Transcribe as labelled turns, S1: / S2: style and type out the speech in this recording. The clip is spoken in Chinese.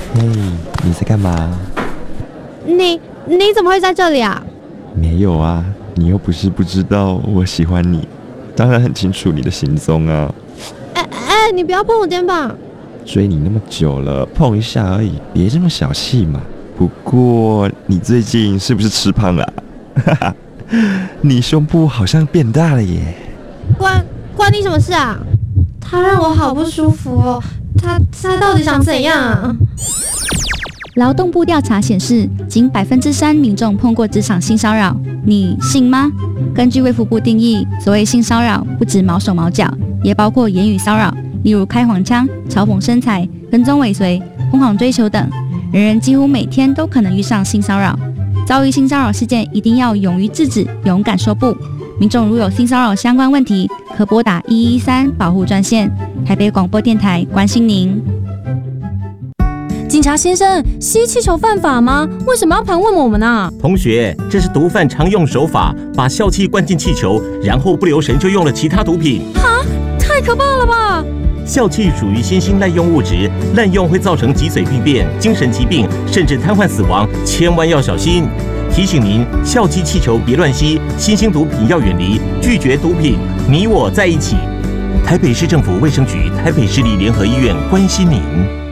S1: 嘿，你在干嘛？
S2: 你怎么会在这里啊？
S1: 没有啊，你又不是不知道我喜欢你，当然很清楚你的行踪啊。
S2: 你不要碰我肩膀。
S1: 追你那么久了，碰一下而已，别这么小气嘛。不过你最近是不是吃胖了？哈哈，你胸部好像变大了耶。
S2: 关你什么事啊？他让我好不舒服哦。他到底想怎样啊？
S3: 劳动部调查显示，仅3%民众碰过职场性骚扰，你信吗？根据卫福部定义，所谓性骚扰不止毛手毛脚，也包括言语骚扰，例如开黄腔、嘲讽身材、跟踪尾随、疯狂追求等。人几乎每天都可能遇上性骚扰，遭遇性骚扰事件一定要勇于制止，勇敢说不。民众如有性骚扰相关问题，可拨打113保护专线。台北广播电台关心您。
S4: 警察先生，吸气球犯法吗？为什么要盘问我们啊？
S5: 同学，这是毒贩常用手法，把笑气灌进气球，然后不留神就用了其他毒品。
S4: 哈，太可怕了吧！
S5: 笑气属于新兴滥用物质，滥用会造成脊髓病变、精神疾病，甚至瘫痪死亡，千万要小心。提醒您，笑气气球别乱吸，新兴毒品要远离，拒绝毒品，你我在一起。台北市政府卫生局、台北市立联合医院关心您。